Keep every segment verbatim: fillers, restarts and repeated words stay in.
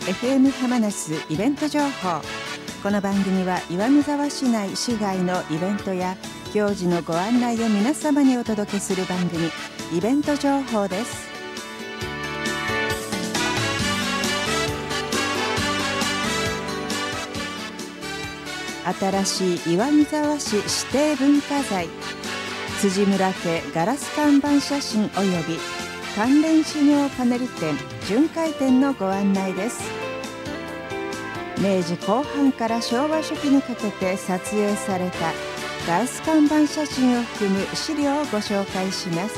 エフエム ハマナスイベント情報。この番組は岩見沢市内市外のイベントや行事のご案内を皆様にお届けする番組、イベント情報です。新しい岩見沢市指定文化財、辻村家ガラス看板写真及び関連資料パネル展巡回展のご案内です。明治後半から昭和初期にかけて撮影されたガラス看板写真を含む資料をご紹介します。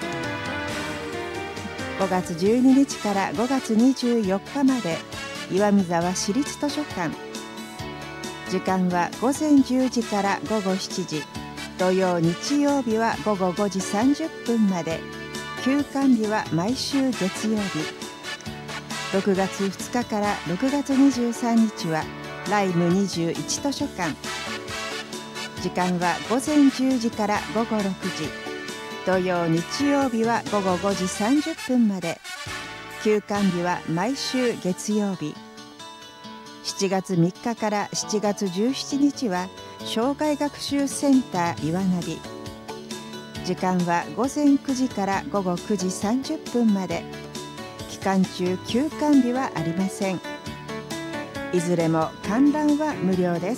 ごがつじゅうににちからごがつにじゅうよっかまで岩見沢市立図書館。時間はごぜんじゅうじからごごしちじ、土曜日曜日はごごごじさんじゅっぷんまで、休館日は毎週月曜日。ろくがつふつかからろくがつにじゅうさんにちはライムにじゅういち図書館。時間はごぜんじゅうじからごごろくじ、土曜日曜日はごごごじさんじゅっぷんまで、休館日は毎週月曜日。しちがつみっかからしちがつじゅうしちにちは障害学習センター岩ナビ。時間はごぜんくじからごごくじさんじゅっぷんまで。期間中休館日はありません。いずれも観覧は無料です。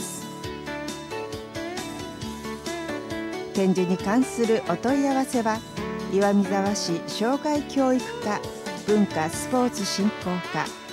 展示に関するお問い合わせは岩見沢市障害教育課文化スポーツ振興課